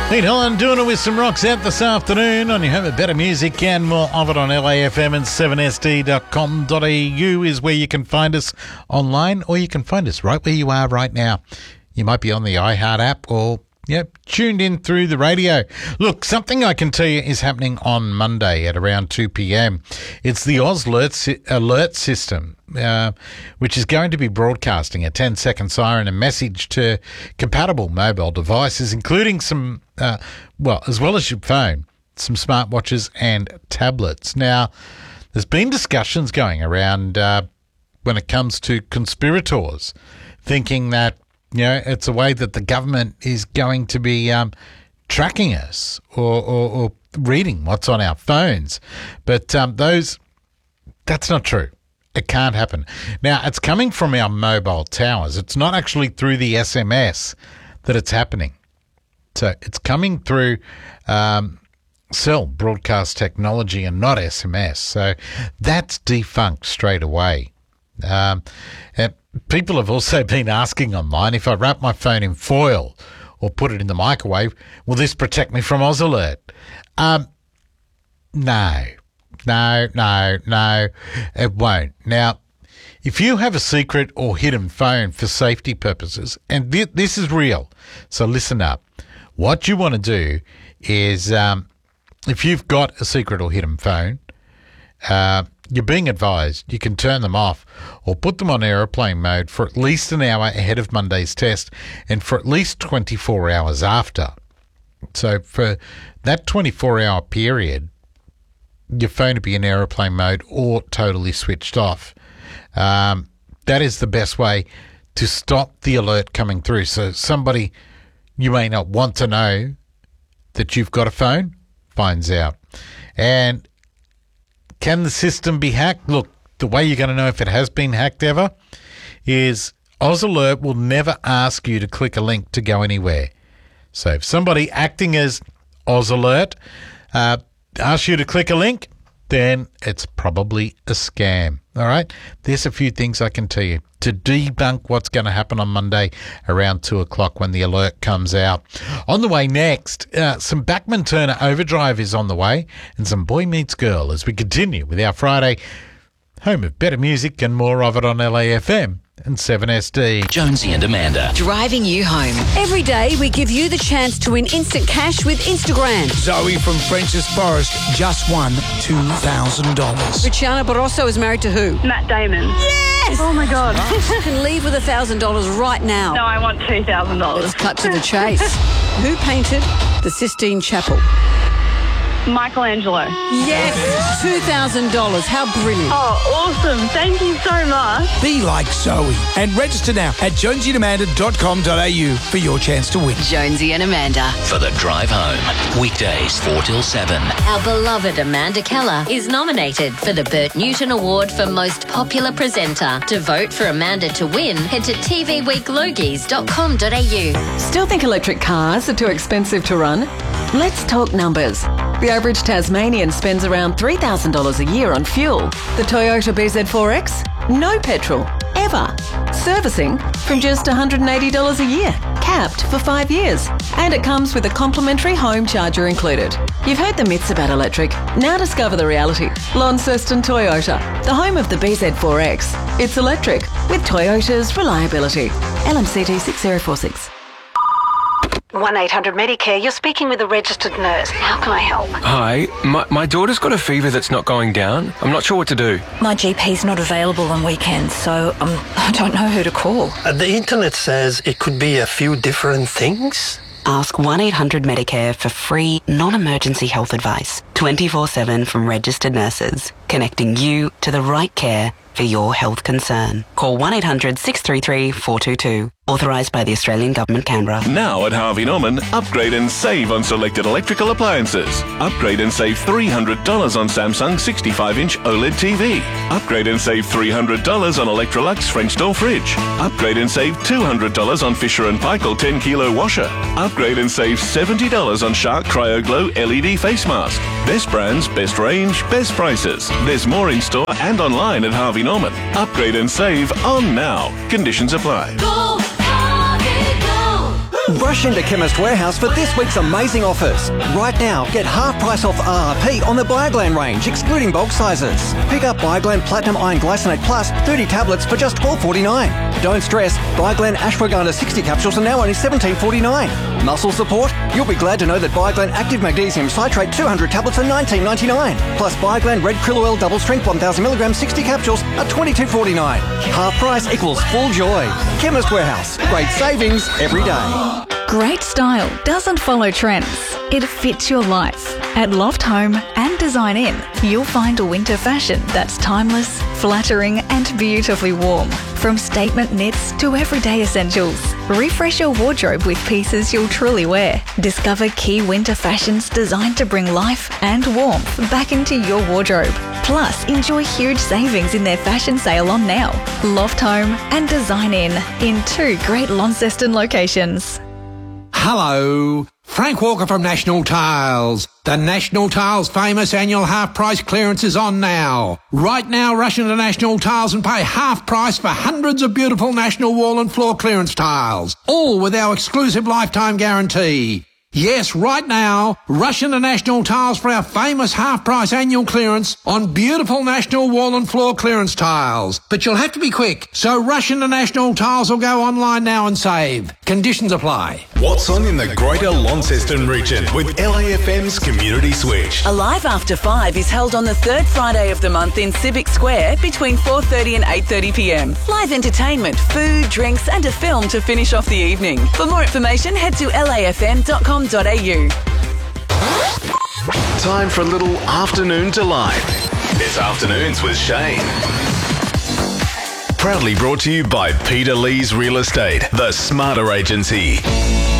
Pete Holland doing it with some rocks out this afternoon on your home of better music and more of it on LAFM and 7sd.com.au is where you can find us online, or you can find us right where you are right now. You might be on the iHeart app or tuned in through the radio. Look, something I can tell you is happening on Monday at around 2 p.m. It's the Oz alert system, which is going to be broadcasting a 10-second siren and message to compatible mobile devices, including some, as well as your phone, some smartwatches and tablets. Now, there's been discussions going around when it comes to conspirators thinking that it's a way that the government is going to be tracking us or reading what's on our phones. But that's not true. It can't happen. Now, it's coming from our mobile towers. It's not actually through the SMS that it's happening. So it's coming through cell broadcast technology and not SMS. So that's defunct straight away. And people have also been asking online, if I wrap my phone in foil or put it in the microwave, will this protect me from Oz Alert? No, it won't. Now, if you have a secret or hidden phone for safety purposes, and this is real, so listen up. What you want to do is, if you've got a secret or hidden phone, you're being advised you can turn them off or put them on aeroplane mode for at least an hour ahead of Monday's test and for at least 24 hours after. So for that 24-hour period, your phone will be in aeroplane mode or totally switched off. That is the best way to stop the alert coming through. So somebody you may not want to know that you've got a phone finds out. And can the system be hacked? Look, the way you're going to know if it has been hacked ever is Oz Alert will never ask you to click a link to go anywhere. So if somebody acting as Oz Alert asks you to click a link, then it's probably a scam. All right? There's a few things I can tell you to debunk what's going to happen on Monday around 2 o'clock when the alert comes out. On the way next, some Bachman Turner Overdrive is on the way and some Boy Meets Girl as we continue with our Friday home of better music and more of it on LAFM and 7SD. Jonesy and Amanda. Driving you home. Every day we give you the chance to win instant cash with Instagram. Zoe from French's Forest just won $2,000. Luciana Barroso is married to who? Matt Damon. Yes! Oh my God. You can leave with $1,000 right now. No, I want $2,000. Let's cut to the chase. Who painted the Sistine Chapel? Michelangelo. Yes! $2,000. How brilliant. Oh, awesome. Thank you so much. Be like Zoe and register now at jonesyandamanda.com.au for your chance to win. Jonesy and Amanda. For the drive home. Weekdays 4 till 7. Our beloved Amanda Keller is nominated for the Bert Newton Award for Most Popular Presenter. To vote for Amanda to win, head to tvweeklogies.com.au. Still think electric cars are too expensive to run? Let's talk numbers. The average Tasmanian spends around $3,000 a year on fuel. The Toyota BZ4X? No petrol, ever. Servicing from just $180 a year, capped for 5 years. And it comes with a complimentary home charger included. You've heard the myths about electric. Now discover the reality. Launceston Toyota, the home of the BZ4X. It's electric with Toyota's reliability. LMCT 6046. 1-800-MEDICARE, you're speaking with a registered nurse. How can I help? Hi, my daughter's got a fever that's not going down. I'm not sure what to do. My GP's not available on weekends, so I don't know who to call. The internet says it could be a few different things. Ask 1-800-MEDICARE for free, non-emergency health advice, 24/7 from registered nurses, connecting you to the right care for your health concern. Call 1-800-633-422. Authorised by the Australian Government, Canberra. Now at Harvey Norman, upgrade and save on selected electrical appliances. Upgrade and save $300 on Samsung 65-inch OLED TV. Upgrade and save $300 on Electrolux French door fridge. Upgrade and save $200 on Fisher & Paykel 10-kilo washer. Upgrade and save $70 on Shark Cryo Glow LED face mask. Best brands, best range, best prices. There's more in store and online at Harvey Norman. Upgrade and save on now. Conditions apply. Go, Harvey, go! Rush into Chemist Warehouse for this week's amazing offers. Right now, get half price off RRP on the Bioglan range, excluding bulk sizes. Pick up Bioglan Platinum Iron Glycinate Plus 30 tablets for just $12.49. Don't stress, Bioglan Ashwagandha 60 capsules are now only $17.49. Muscle support? You'll be glad to know that Bioglan Active Magnesium Citrate 200 tablets are $19.99. Plus Bioglan Red Krill Oil Double Strength 1000mg 60 capsules are $22.49. Half price equals full joy. Chemist Warehouse. Great savings every day. Great style doesn't follow trends. It fits your life. At Loft Home and Design In, you'll find a winter fashion that's timeless, flattering and beautifully warm. From statement knits to everyday essentials, refresh your wardrobe with pieces you'll truly wear. Discover key winter fashions designed to bring life and warmth back into your wardrobe. Plus, enjoy huge savings in their fashion sale on now. Loft Home and Design in 2 great Launceston locations. Hello, Frank Walker from National Tiles. The National Tiles famous annual half price clearance is on now. Right now, rush into National Tiles and pay half price for hundreds of beautiful National wall and floor clearance tiles, all with our exclusive lifetime guarantee. Yes, right now, rush into National Tiles for our famous half-price annual clearance on beautiful National wall and floor clearance tiles. But you'll have to be quick, so rush into National Tiles or go online now and save. Conditions apply. What's on in the Greater Launceston region with LAFM's Community Switch? Alive After 5 is held on the third Friday of the month in Civic Square between 4:30 and 8:30pm. Live entertainment, food, drinks and a film to finish off the evening. For more information, head to lafm.com.au. Time for a little afternoon delight. It's Afternoons with Shane. Proudly brought to you by Peter Lee's Real Estate, the Smarter Agency.